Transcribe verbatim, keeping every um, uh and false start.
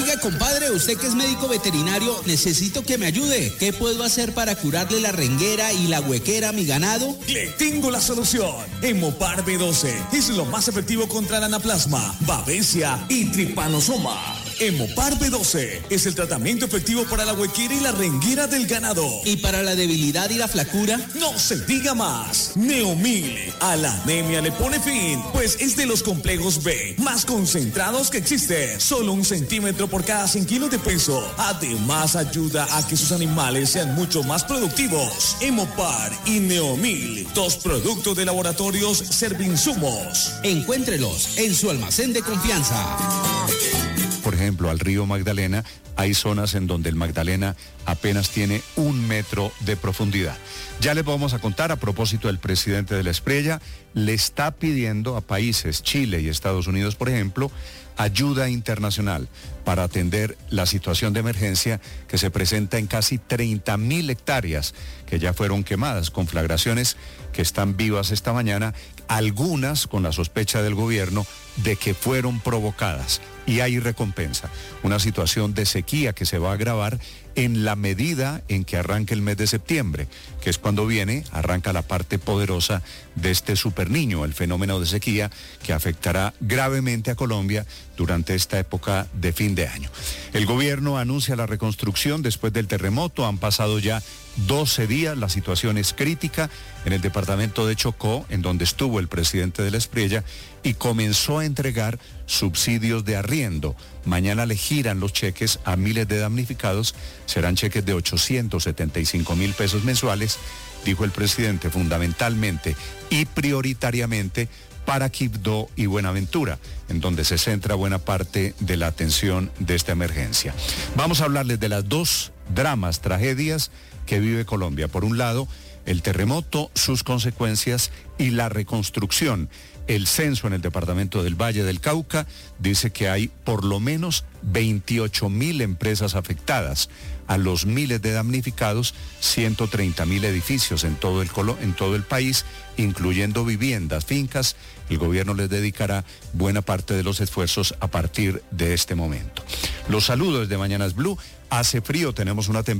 Oiga, compadre, usted que es médico veterinario, necesito que me ayude. ¿Qué puedo hacer para curarle la renguera y la huequera a mi ganado? Le tengo la solución. Hemopar B doce es lo más efectivo contra el anaplasma, babesia y tripanosoma. Hemopar B doce es el tratamiento efectivo para la huequera y la renguera del ganado. ¿Y para la debilidad y la flacura? No se diga más. Neomil a la anemia le pone fin, pues es de los complejos B más concentrados que existe. Solo un centímetro por cada cien kilos de peso. Además ayuda a que sus animales sean mucho más productivos. Hemopar y Neomil, dos productos de laboratorios Servinsumos. Encuéntrelos en su almacén de confianza. Por ejemplo, al río Magdalena, hay zonas en donde el Magdalena apenas tiene un metro de profundidad. Ya les vamos a contar, a propósito del presidente de la Espriella, le está pidiendo a países, Chile y Estados Unidos, por ejemplo, ayuda internacional para atender la situación de emergencia que se presenta en casi treinta mil hectáreas que ya fueron quemadas, conflagraciones que están vivas esta mañana, algunas con la sospecha del gobierno de que fueron provocadas. Y hay recompensa. Una situación de sequía que se va a agravar en la medida en que arranque el mes de septiembre, que es cuando viene, arranca la parte poderosa de este superniño, el fenómeno de sequía que afectará gravemente a Colombia durante esta época de fin de año. El gobierno anuncia la reconstrucción después del terremoto. Han pasado ya doce días, la situación es crítica en el departamento de Chocó, en donde estuvo el presidente de la Espriella, y comenzó a entregar subsidios de arriendo. Mañana le giran los cheques a miles de damnificados, serán cheques de ochocientos setenta y cinco mil pesos mensuales, dijo el presidente, fundamentalmente y prioritariamente para Quibdó y Buenaventura, en donde se centra buena parte de la atención de esta emergencia. Vamos a hablarles de las dos dramas, tragedias que vive Colombia. Por un lado, el terremoto, sus consecuencias y la reconstrucción. El censo en el departamento del Valle del Cauca dice que hay por lo menos veintiocho mil empresas afectadas. A los miles de damnificados, ciento treinta mil edificios en todo, el colo, en todo el país, incluyendo viviendas, fincas. El gobierno les dedicará buena parte de los esfuerzos a partir de este momento. Los saludos de Mañanas Blue. Hace frío, tenemos una temperatura